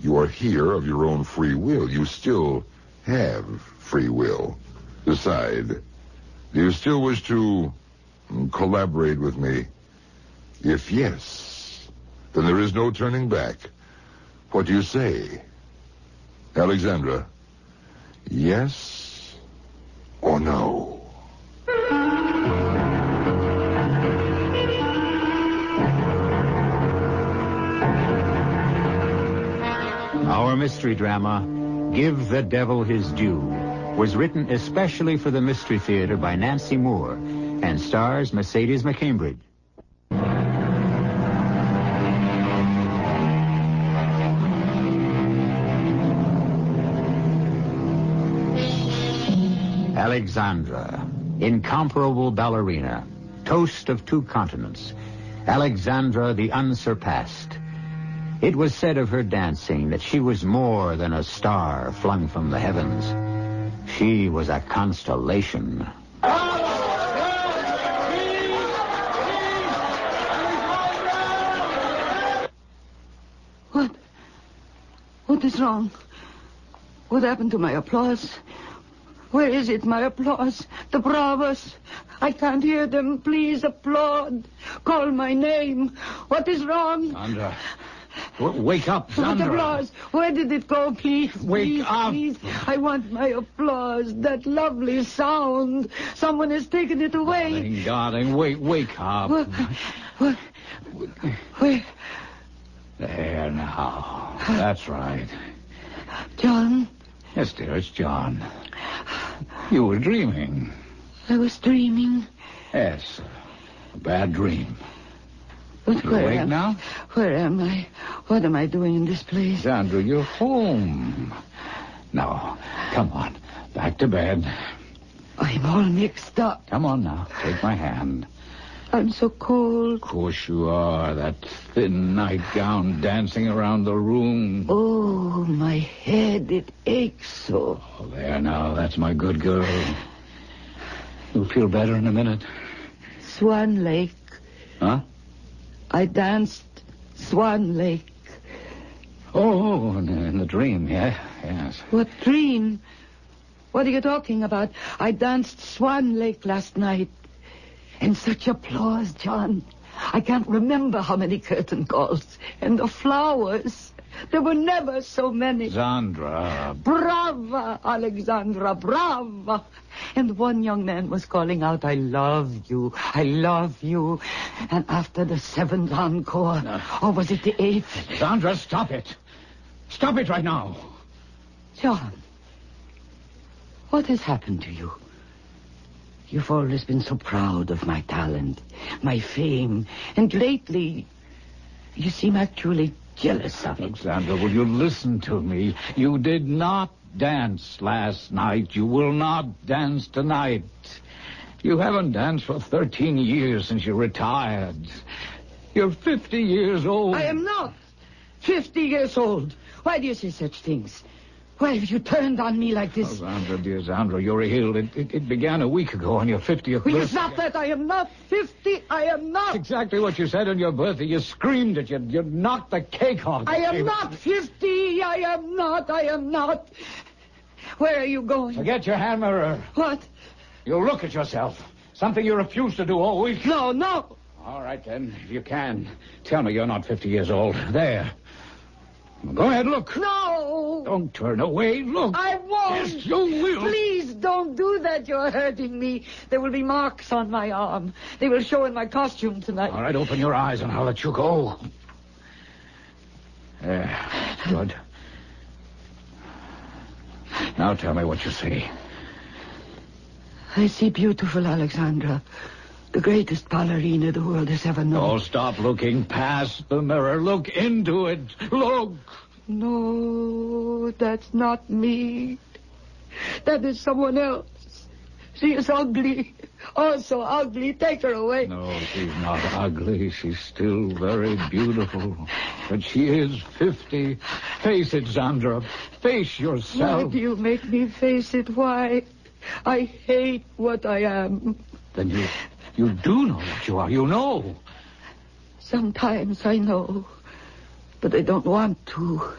You are here of your own free will. You still have free will. Decide. Do you still wish to collaborate with me? If yes, then there is no turning back. What do you say? Alexandra, yes or no? Our mystery drama, Give the Devil His Due, was written especially for the Mystery Theater by Nancy Moore and stars Mercedes McCambridge. Alexandra, incomparable ballerina, toast of 2 continents, Alexandra the unsurpassed. It was said of her dancing that she was more than a star flung from the heavens. She was a constellation. What is wrong? What happened to my applause? Where is it, my applause? The bravos. I can't hear them. Please applaud. Call my name. What is wrong? Sandra, wake up, Sandra. What applause? Where did it go, please? Wake up. Please. I want my applause. That lovely sound. Someone has taken it away. Darling, wake up. Where? There now. That's right. John? Yes, dear, it's John. You were dreaming. I was dreaming. Yes, a bad dream. But You awake now? Where am I? What am I doing in this place? Sandra, you're home. Now, come on. Back to bed. I'm all mixed up. Come on now. Take my hand. I'm so cold. Of course you are. That thin nightgown dancing around the room. Oh, my head, it aches so. Oh, there now. That's my good girl. You'll feel better in a minute. Swan Lake. Huh? I danced Swan Lake. Oh, in the dream, yeah? Yes. What dream? What are you talking about? I danced Swan Lake last night. And such applause, John. I can't remember how many curtain calls. And the flowers. There were never so many. Sandra. Brava, Alexandra, brava. And one young man was calling out, I love you, I love you. And after the 7th encore, or was it the 8th? Sandra, stop it. Stop it right now. John, what has happened to you? You've always been so proud of my talent, my fame, and lately you seem actually jealous of it. Alexandra, will you listen to me? You did not dance last night. You will not dance tonight. You haven't danced for 13 years since you retired. You're 50 years old. I am not 50 years old. Why do you say such things? Why have you turned on me like this? Oh, Sandra, dear Sandra, you're ill. It began a week ago on your 50th Will birthday. you stop that? I am not 50. I am not. Exactly what you said on your birthday. You screamed at you. You knocked the cake off. I am not 50. I am not. I am not. Where are you going? Forget your hand mirror. What? You look at yourself. Something you refused to do all week. No, no. All right, then, if you can. Tell me you're not 50 years old. There. Go ahead, look. No. Don't turn away. Look. I won't. Yes, you will. Please don't do that. You're hurting me. There will be marks on my arm. They will show in my costume tonight. All right, open your eyes and I'll let you go. There. Good. Now tell me what you see. I see beautiful Alexandra. The greatest ballerina the world has ever known. Oh, stop looking past the mirror. Look into it. Look. No, that's not me. That is someone else. She is ugly. Oh, so ugly. Take her away. No, she's not ugly. She's still very beautiful. But she is 50. Face it, Sandra. Face yourself. Why do you make me face it? Why? I hate what I am. Then you do know what you are. You know. Sometimes I know, but I don't want to.